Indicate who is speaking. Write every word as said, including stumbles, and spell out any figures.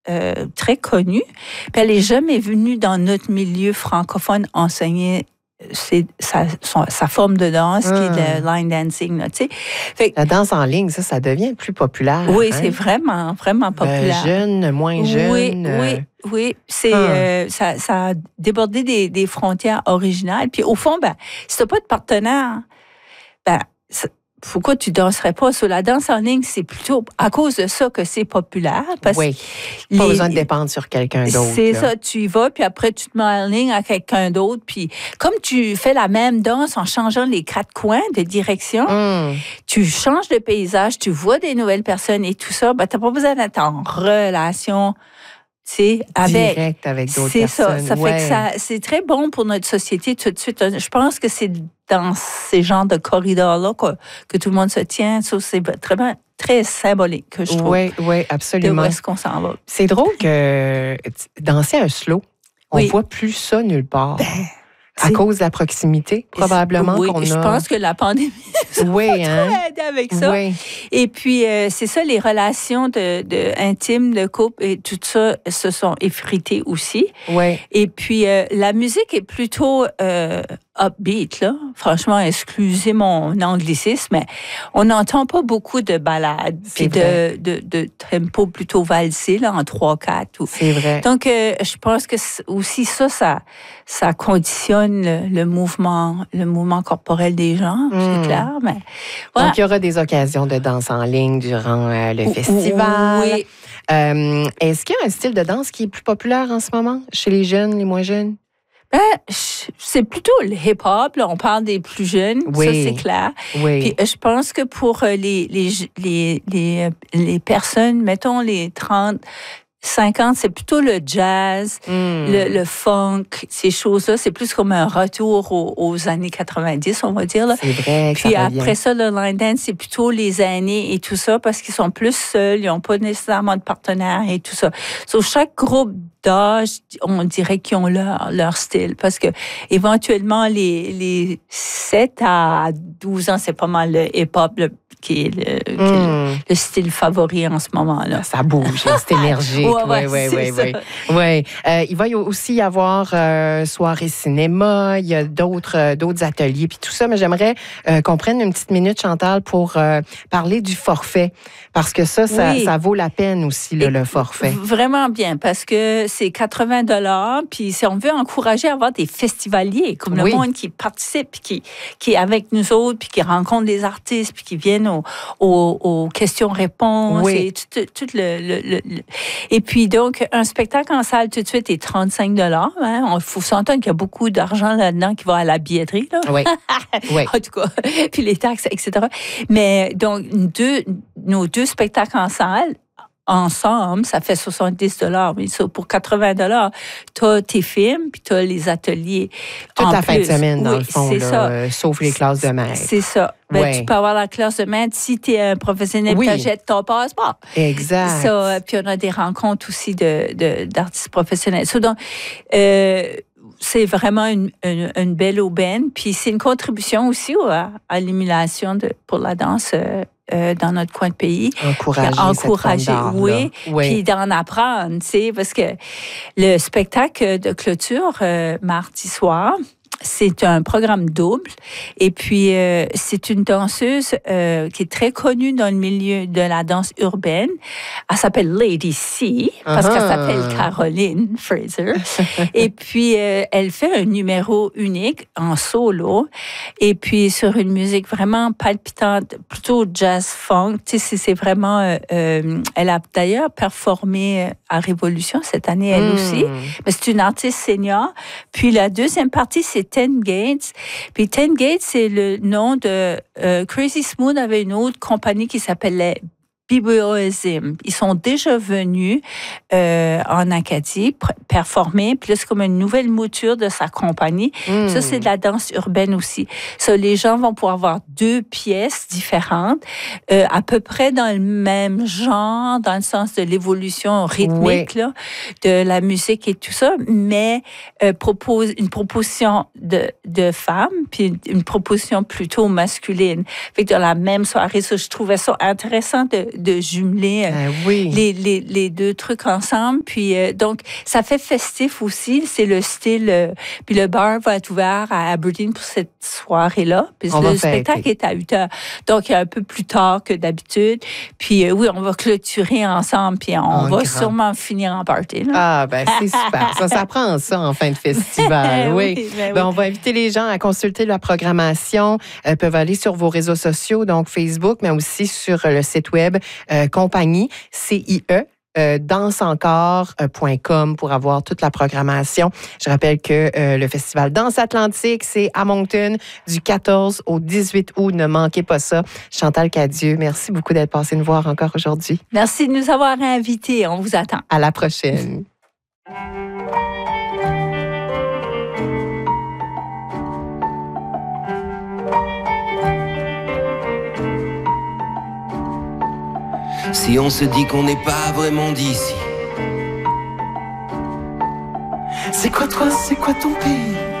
Speaker 1: euh, très connue. Puis elle n'est jamais venue dans notre milieu francophone enseigner c'est sa, son, sa forme de danse, hum. qui est le line dancing. Là, fait,
Speaker 2: la danse en ligne, ça, ça devient plus populaire.
Speaker 1: Oui, hein? C'est vraiment, vraiment populaire.
Speaker 2: Euh, jeune, moins jeune.
Speaker 1: Oui,
Speaker 2: euh...
Speaker 1: oui, oui. C'est, hum. euh, ça, ça a débordé des, des frontières originales. Puis au fond, ben, si tu n'as pas de partenaire, ben, pourquoi tu danserais pas sur la danse en ligne? C'est plutôt à cause de ça que c'est populaire. Parce
Speaker 2: oui, pas les, besoin de dépendre sur quelqu'un d'autre.
Speaker 1: C'est
Speaker 2: là.
Speaker 1: ça, tu y vas, puis après, tu te mets en ligne à quelqu'un d'autre. Puis comme tu fais la même danse en changeant les quatre coins de direction, mm. tu changes de paysage, tu vois des nouvelles personnes et tout ça, ben, tu n'as pas besoin d'être en relation. C'est avec,
Speaker 2: direct avec d'autres
Speaker 1: c'est
Speaker 2: personnes.
Speaker 1: C'est ça. Ça
Speaker 2: ouais.
Speaker 1: fait que ça, c'est très bon pour notre société tout de suite. Je pense que c'est dans ces genres de corridors-là que, que tout le monde se tient. Ça, c'est très, très symbolique, que je trouve.
Speaker 2: Oui, oui, absolument.
Speaker 1: De où est-ce qu'on s'en va.
Speaker 2: C'est drôle que danser un slow, on ne
Speaker 1: oui.
Speaker 2: voit plus ça nulle part.
Speaker 1: Ben,
Speaker 2: à cause de la proximité, probablement
Speaker 1: oui,
Speaker 2: qu'on a...
Speaker 1: je pense que la pandémie
Speaker 2: oui, hein?
Speaker 1: aidé avec ça.
Speaker 2: Oui.
Speaker 1: Et puis, euh, c'est ça, les relations de, de intimes, de couple et tout ça se sont effritées aussi.
Speaker 2: Oui.
Speaker 1: Et puis, euh, la musique est plutôt euh, upbeat, là. Franchement, excusez mon anglicisme, mais on n'entend pas beaucoup de ballades puis de, de, de tempo plutôt valsé, là, en trois quatre. Ou...
Speaker 2: C'est vrai.
Speaker 1: Donc, euh, je pense que aussi ça, ça, ça conditionne le, le mouvement, le mouvement corporel des gens, mmh. c'est clair. Mais, voilà.
Speaker 2: Donc, il y aura des occasions de danse en ligne durant euh, le festival.
Speaker 1: Oui.
Speaker 2: Euh, est-ce qu'il y a un style de danse qui est plus populaire en ce moment chez les jeunes, les moins jeunes?
Speaker 1: Ben, c'est plutôt le hip-hop. Là, on parle des plus jeunes,
Speaker 2: oui.
Speaker 1: ça c'est clair.
Speaker 2: Oui.
Speaker 1: Puis je pense que pour les, les, les, les, les personnes, mettons les trente, cinquante, c'est plutôt le jazz, mm. le, le funk, ces choses-là. C'est plus comme un retour aux, aux années quatre-vingt-dix, on va dire. Là.
Speaker 2: C'est vrai.
Speaker 1: Puis après ça, le line dance, c'est plutôt les aînés et tout ça parce qu'ils sont plus seuls, ils n'ont pas nécessairement de partenaire et tout ça. Sur chaque groupe d'âge, on dirait qu'ils ont leur, leur style parce que éventuellement, les, les sept à douze ans, c'est pas mal le hip-hop le, qui est, le, mm. qui est le, le style favori en ce moment-là.
Speaker 2: Ça bouge, c'est énergique. Oui, oui, oui, oui, oui. Ouais. Euh, il va y aussi y avoir euh, soirée cinéma, il y a d'autres, euh, d'autres ateliers, puis tout ça, mais j'aimerais euh, qu'on prenne une petite minute, Chantal, pour euh, parler du forfait, parce que ça, ça, oui. ça vaut la peine aussi, là, le forfait.
Speaker 1: Vraiment bien, parce que c'est quatre-vingts dollars, puis si on veut encourager à avoir des festivaliers, comme le oui. monde qui participe, puis qui, qui est avec nous autres, puis qui rencontre des artistes, puis qui viennent aux, aux, aux questions-réponses, oui. et tout, tout, tout le, le, le, le... Et puis, donc, un spectacle en salle tout de suite est trente-cinq dollars. Hein. Il faut s'entendre qu'il y a beaucoup d'argent là-dedans qui va à la billetterie. Là.
Speaker 2: Oui. oui.
Speaker 1: En tout cas, puis les taxes, et cetera. Mais donc, deux, nos deux spectacles en salle, ensemble, ça fait soixante-dix dollars. Mais ça, pour quatre-vingts dollars, tu as tes films, puis tu as les ateliers.
Speaker 2: Toute la fin de semaine, dans
Speaker 1: oui,
Speaker 2: le fond,
Speaker 1: c'est
Speaker 2: là,
Speaker 1: ça.
Speaker 2: Euh, sauf les classes de maître.
Speaker 1: C'est ça. Ben,
Speaker 2: ouais.
Speaker 1: Tu peux avoir la classe de maître si tu es un professionnel,
Speaker 2: oui.
Speaker 1: tu achètes ton passeport.
Speaker 2: Exact.
Speaker 1: Ça, puis on a des rencontres aussi de, de, d'artistes professionnels. So, donc, euh, c'est vraiment une, une, une belle aubaine. Puis c'est une contribution aussi à, à l'émulation de, pour la danse euh, euh, dans notre coin de pays.
Speaker 2: Encourager,
Speaker 1: encourager, oui. oui. Puis d'en apprendre, tu sais, parce que le spectacle de clôture euh, mardi soir, c'est un programme double et puis euh, c'est une danseuse euh, qui est très connue dans le milieu de la danse urbaine. Elle s'appelle Lady C parce uh-huh. qu'elle s'appelle Caroline Fraser. Et puis euh, elle fait un numéro unique en solo et puis sur une musique vraiment palpitante, plutôt jazz funk. Tu sais, c'est vraiment. Euh, euh, elle a d'ailleurs performé à Révolution cette année elle mm. aussi. Mais c'est une artiste senior. Puis la deuxième partie c'est Ten Gates. Puis Ten Gates, c'est le nom de... Euh, Crazy Smooth avait une autre compagnie qui s'appelait Biboism. Ils sont déjà venus euh, en Acadie pr- performer, puis là, c'est comme une nouvelle mouture de sa compagnie. Mm. Ça, c'est de la danse urbaine aussi. Ça, les gens vont pouvoir avoir deux pièces différentes, euh, à peu près dans le même genre, dans le sens de l'évolution rythmique oui. là, de la musique et tout ça, mais euh, propose une proposition de, de femmes, puis une proposition plutôt masculine. Fait que dans la même soirée, ça, je trouvais ça intéressant de de jumeler euh,
Speaker 2: euh, oui.
Speaker 1: les, les, les deux trucs ensemble. Puis euh, donc, ça fait festif aussi. C'est le style. Euh, puis le bar va être ouvert à Aberdeen pour cette soirée-là. Puis
Speaker 2: on
Speaker 1: le spectacle est à huit heures. Donc, un peu plus tard que d'habitude. Puis euh, oui, on va clôturer ensemble. Puis on en va grand. sûrement finir en party. Là.
Speaker 2: Ah, ben c'est super. Ça s'apprend ça en fin de festival. oui. oui, ben ben, oui. On va inviter les gens à consulter la programmation. Ils euh, peuvent aller sur vos réseaux sociaux, donc Facebook, mais aussi sur le site web euh, compagnie, C I E. Euh, danse encore point com pour avoir toute la programmation. Je rappelle que euh, le festival Danse Atlantique, c'est à Moncton du quatorze au dix-huit août. Ne manquez pas ça. Chantal Cadieux, merci beaucoup d'être passée nous voir encore aujourd'hui.
Speaker 1: Merci de nous avoir invités. On vous attend.
Speaker 2: À la prochaine.
Speaker 3: Si on se dit qu'on n'est pas vraiment d'ici, c'est quoi toi, c'est quoi ton pays?